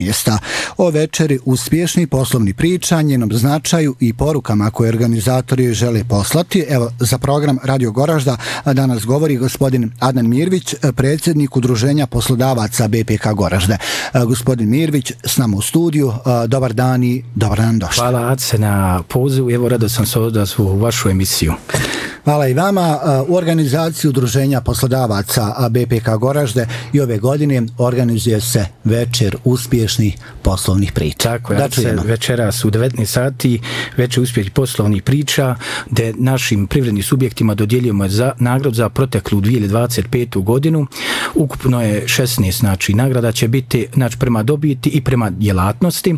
mjesta. O večeri uspješni poslovni priča, njenom značaju i porukama koje organizatori žele poslati. Evo, za program Radio Goražda danas govori gospodin Adnan Mirvić, predsjednik Udruženja poslodavaca BPK Goražde. Gospodin Mirvić s nama u studiju. Dobar dan i dobar dan došli. Hvala Ace na pozivu. Evo, rado sam se odazvao u vašu emisiju. Hvala i vama. U organizaciji Udruženja poslodavaca BPK Goražde i ove godine organizuje se večer uspješnih poslovnih priča. Tako je, večeras u 19 sati večer uspješnih poslovnih priča, gdje našim privrednim subjektima dodjeljujemo nagradu za proteklu 2025. godinu. Ukupno je 16 nagrada će biti prema dobiti i prema djelatnosti.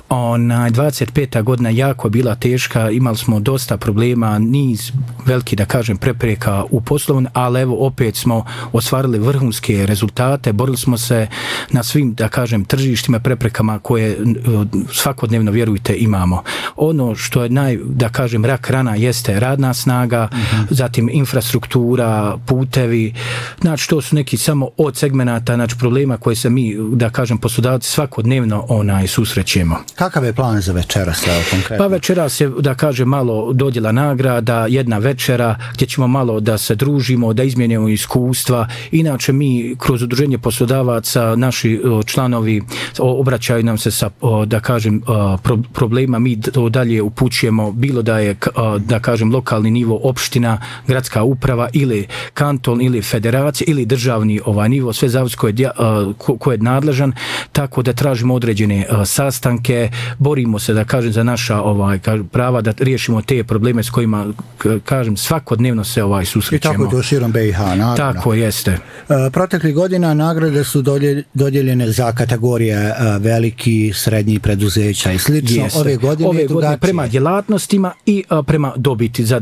25. godina jako bila teška, imali smo dosta problema, niz veliki da kažem prepreka u poslovnom, ali evo opet smo ostvarili vrhunske rezultate, borili smo se na svim da kažem tržištima, preprekama koje svakodnevno vjerujte imamo. Ono što je da kažem rak rana jeste radna snaga, zatim infrastruktura, putevi, znači to su neki samo od segmenata, problema koje se mi da kažem poslodavci svakodnevno susrećemo. Kakav je plan za večeras konkretno? Pa večeras je da kažem malo dodjela nagrada, jedna večera gdje ćemo malo da se družimo, da izmijenimo iskustva. Inače mi kroz udruženje poslodavaca, naši članovi obraćaju nam se sa da kažem problema, mi to dalje upućujemo, bilo da je da kažem lokalni nivo, opština, gradska uprava ili kanton ili federacija ili državni nivo, sve zavod ko je nadležan, tako da tražimo određene sastanke, borimo se da kažem za naša prava, da riješimo te probleme s kojima kažem svakodnevno se susrećemo. I tako je to širom BiH, naravno. Tako jeste. Proteklih godina nagrade su dodijeljene za kategorije veliki, srednji preduzeća i slično. Jeste. Ove godine prema djelatnostima i prema dobiti za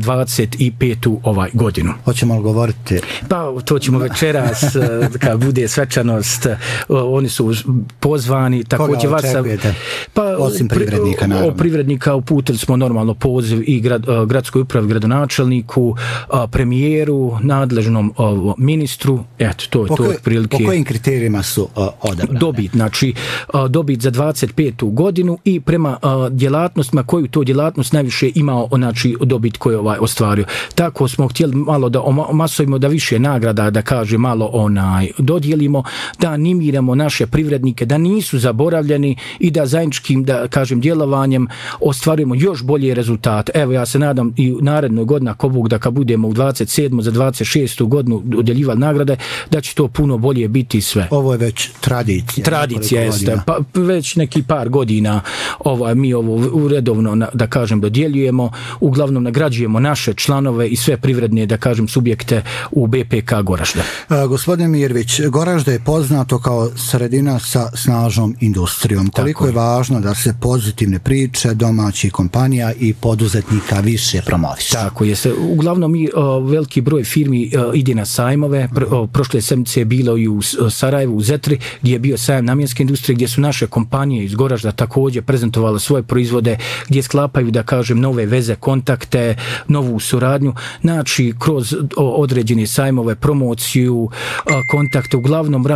25. godinu. Hoćemo li govoriti? Pa to ćemo večeras, kad bude svečanost, oni su pozvani. Koga očekujete? Osim privrednika, naravno. Privrednika uputili smo normalno poziv i gradskoj upravi, gradonačelniku, premijeru, nadležnom ministru. Eto, to je to otprilike. Po kojim kriterijima su odabrane? Dobit, dobit za 25. godinu i prema djelatnostima koju to djelatnost najviše imao, dobit koju je ostvario. Tako smo htjeli malo da omasujemo, da više nagrada, da kaže malo dodijelimo, da animiramo naše privrednike, da nisu zaboravljeni i da zajedničkim, da kažem, djelovanjem ostvarujemo još bolje rezultate. Evo, ja se nadam i u narednoj godini, ako Bog da kad budemo u 27. za 26. godinu dodjeljivali nagrade, da će to puno bolje biti sve. Ovo je već tradicija. Tradicija jeste. Pa već neki par godina mi ovo uredovno, da kažem, dodjeljujemo. Uglavnom nagrađujemo naše članove i sve privredne, da kažem, subjekte u BPK Goražde. Gospodin Mirvić, Goražde je poznato kao sredina sa snažnom industrijom. Koliko je važno da se pozitivne priče domaćih kompanija i poduzetnika više promovišu? Tako jeste. Uglavnom mi veliki broj firmi ide na sajmove. Prošle sedmice je bilo i u Sarajevu, u Zetri, gdje je bio sajam namjenske industrije, gdje su naše kompanije iz Goražda također prezentovale svoje proizvode, gdje sklapaju, da kažem, nove veze, kontakte, novu suradnju. Znači, kroz određene sajmove, promociju, kontakte, uglavnom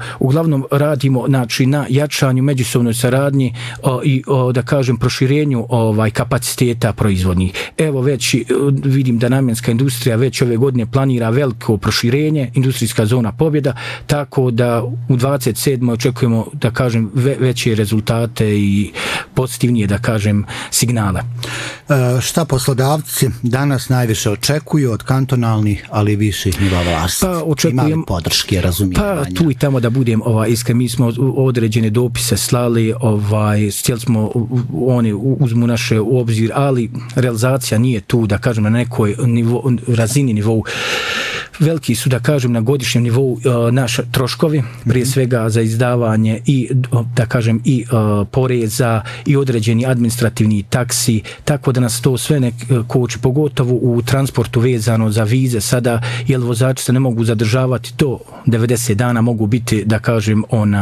radimo na jačanju međusobnoj saradnji i, da kažem, proširenju kapaciteta proizvodnjih. Evo, već vidim da namjenska industrija već ove godine planira veliko proširenje, industrijska zona Pobjeda, tako da u 27. očekujemo, da kažem, veće rezultate i pozitivnije, da kažem, signale. Šta poslodavci danas najviše očekuju od kantonalnih, ali viših nivoa vlasti? Imali podrške, razumijevanja? Pa tu i tamo da budem iskren, mi smo određene dopise slali, htjeli smo oni uzmu naše u obzir, ali realizacija nije tu, da kažem, na nekoj razini nivou. Veliki su, da kažem, na godišnjem nivou naše troškovi, prije svega za izdavanje i, da kažem, i poreza i određeni administrativni taksi, tako da nas to sve koči, pogotovo u transportu vezano za vize sada, jer vozači se ne mogu zadržavati to 90 dana, mogu biti, da kažem,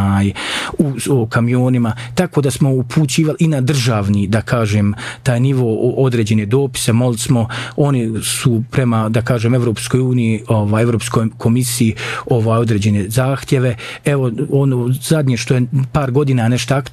u kamionima, tako da smo upućivali i na državni, da kažem, taj nivo određene dopise, molili smo, oni su prema, da kažem, Evropskoj uniji, Evropskoj komisiji određene zahtjeve. Evo, ono zadnje što je par godina nešto